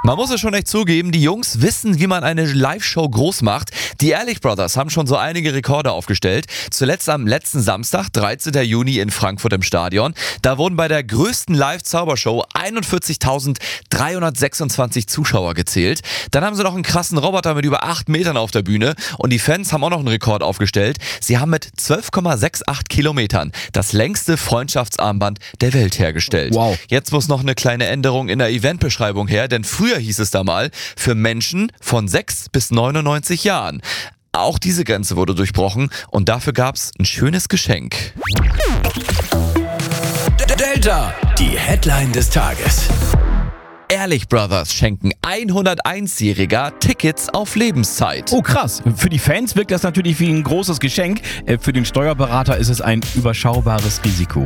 Man muss es schon echt zugeben, die Jungs wissen, wie man eine Live-Show groß macht. Die Ehrlich Brothers haben schon so einige Rekorde aufgestellt. Zuletzt am letzten Samstag, 13. Juni in Frankfurt im Stadion. Da wurden bei der größten Live-Zaubershow 41.326 Zuschauer gezählt. Dann haben sie noch einen krassen Roboter mit über 8 Metern auf der Bühne. Und die Fans haben auch noch einen Rekord aufgestellt. Sie haben mit 12,68 Kilometern das längste Freundschaftsarmband der Welt hergestellt. Wow. Jetzt muss noch eine kleine Änderung in der Eventbeschreibung her, denn früher hieß es da mal für Menschen von 6 bis 99 Jahren. Auch diese Grenze wurde durchbrochen und dafür gab es ein schönes Geschenk. Delta, die Headline des Tages. Ehrlich Brothers schenken 101-Jähriger Tickets auf Lebenszeit. Oh krass, für die Fans wirkt das natürlich wie ein großes Geschenk. Für den Steuerberater ist es ein überschaubares Risiko.